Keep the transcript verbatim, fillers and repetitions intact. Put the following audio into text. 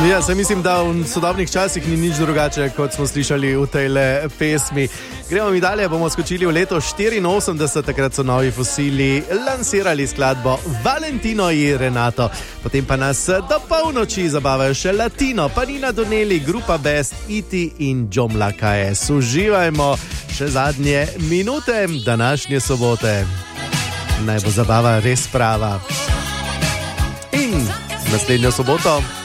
Ja, se mislim, da v sodobnih časih ni nič drugače, kot smo slišali v tej pesmi. Gremo mi dalje, bomo skočili v leto štiriinosemdeset, takrat so Novi Fosili lansirali skladbo Valentino in Renato. Potem pa nas do polnoči zabavajo še Latino, pa Nina Doneli, Grupa Best, Iti in Jomla K S. Uživajmo še zadnje minute današnje sobote. Naj bo zabava res prava. In naslednjo soboto